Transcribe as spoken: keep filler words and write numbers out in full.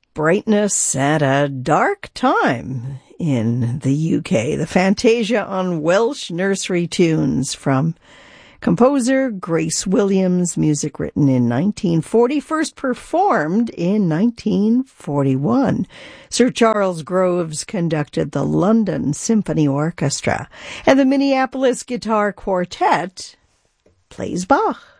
brightness at a dark time in the U K. The Fantasia on Welsh Nursery Tunes from composer Grace Williams, music written in nineteen forty, first performed in nineteen forty-one. Sir Charles Groves conducted the London Symphony Orchestra, and the Minneapolis Guitar Quartet plays Bach.